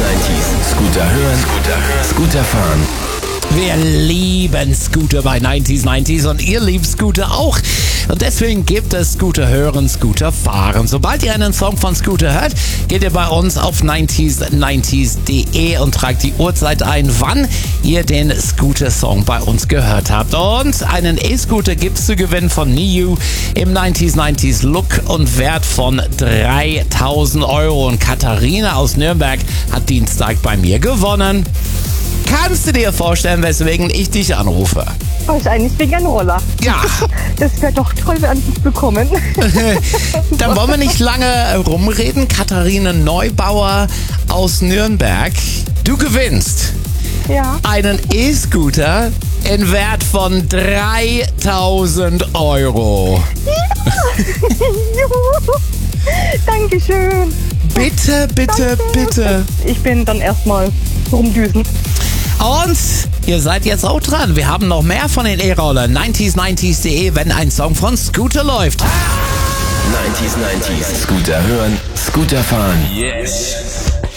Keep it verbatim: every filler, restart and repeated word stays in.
neunzig. Scooter hören, Scooter hören, Scooter fahren. Wir lieben Scooter bei neunzig neunzig und ihr liebt Scooter auch. Und deswegen gibt es Scooter hören, Scooter fahren. Sobald ihr einen Song von Scooter hört, geht ihr bei uns auf neunzig neunzig punkt de und tragt die Uhrzeit ein, wann ihr den Scooter-Song bei uns gehört habt. Und einen E-Scooter gibt's zu gewinnen von Niu im neunzig neunzig Look und Wert von dreitausend Euro. Und Katharina aus Nürnberg hat Dienstag bei mir gewonnen. Kannst du dir vorstellen, weswegen ich dich anrufe? Wahrscheinlich wegen einem Roller. Ja. Das wäre doch toll, wenn wir es bekommen. Dann wollen wir nicht lange rumreden. Katharina Neubauer aus Nürnberg. Du gewinnst Ja. einen E-Scooter in Wert von dreitausend Euro. Juhu. Dankeschön. Bitte, bitte, Danke. bitte. Ich bin dann erstmal rumdüsen. Und ihr seid jetzt auch dran. Wir haben noch mehr von den E-Rollern. neunzig neunzig punkt de, wenn ein Song von Scooter läuft. neunzig neunzig. Scooter hören, Scooter fahren. Yes.